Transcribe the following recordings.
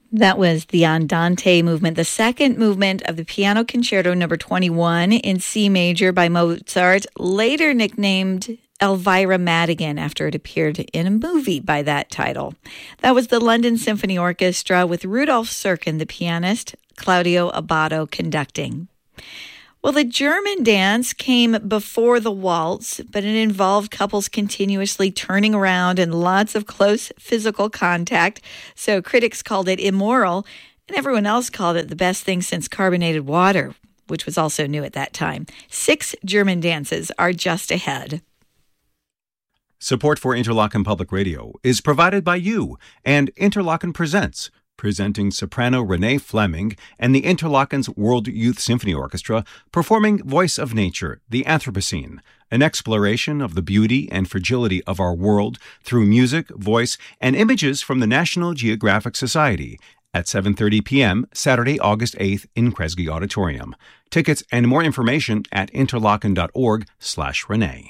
That was the Andante movement, the second movement of the Piano Concerto number 21 in C major by Mozart, later nicknamed Elvira Madigan after it appeared in a movie by that title. That was the London Symphony Orchestra with Rudolf Serkin, the pianist, Claudio Abbado conducting. Well, the German dance came before the waltz, but it involved couples continuously turning around and lots of close physical contact. So critics called it immoral, and everyone else called it the best thing since carbonated water, which was also new at that time. 6 German dances are just ahead. Support for Interlochen Public Radio is provided by you and Interlochen Presents, presenting soprano Renee Fleming and the Interlochen's World Youth Symphony Orchestra performing Voice of Nature, the Anthropocene, an exploration of the beauty and fragility of our world through music, voice, and images from the National Geographic Society at 7:30 p.m. Saturday, August 8th in Kresge Auditorium. Tickets and more information at interlochen.org/Renee.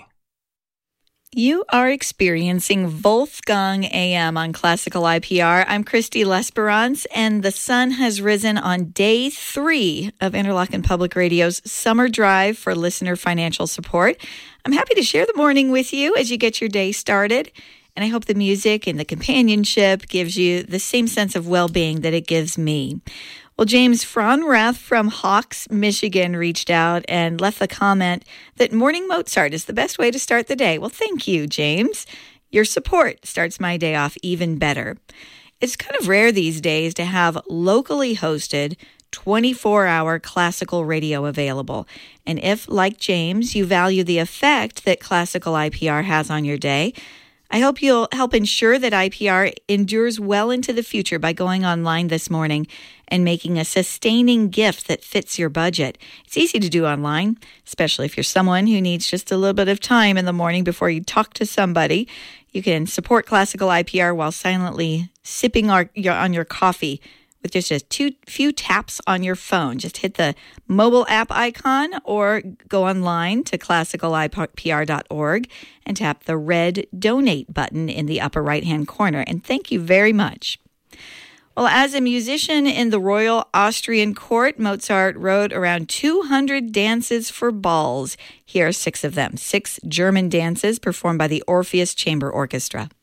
You are experiencing Wolfgang AM on Classical IPR. I'm Christy Lesperance, and the sun has risen on day 3 of Interlochen Public Radio's Summer Drive for Listener Financial Support. I'm happy to share the morning with you as you get your day started, and I hope the music and the companionship gives you the same sense of well-being that it gives me. Well, James Frauenrath from Hawks, Michigan reached out and left the comment that Morning Mozart is the best way to start the day. Well, thank you, James. Your support starts my day off even better. It's kind of rare these days to have locally hosted 24-hour classical radio available. And if, like James, you value the effect that classical IPR has on your day, I hope you'll help ensure that IPR endures well into the future by going online this morning and making a sustaining gift that fits your budget. It's easy to do online, especially if you're someone who needs just a little bit of time in the morning before you talk to somebody. You can support classical IPR while silently sipping on your coffee with just a few taps on your phone. Just hit the mobile app icon or go online to classicalipr.org and tap the red donate button in the upper right-hand corner. And thank you very much. Well, as a musician in the Royal Austrian Court, Mozart wrote around 200 dances for balls. Here are 6 of them, 6 German dances performed by the Orpheus Chamber Orchestra.